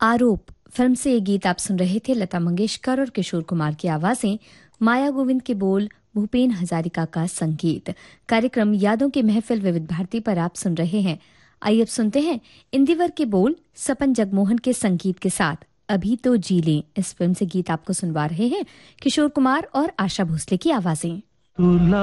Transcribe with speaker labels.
Speaker 1: आरोप फिल्म से ये गीत आप सुन रहे थे। लता मंगेशकर और किशोर कुमार की आवाजें, माया गोविंद के बोल, भूपेन हजारिका का संगीत। कार्यक्रम यादों की महफिल विविध भारती पर आप सुन रहे हैं। आइए अब सुनते हैं इंदिवर के बोल सपन जगमोहन के संगीत के साथ अभी तो जी लें। इस फिल्म से गीत आपको सुनवा रहे हैं किशोर कुमार और आशा भोसले की आवाजें।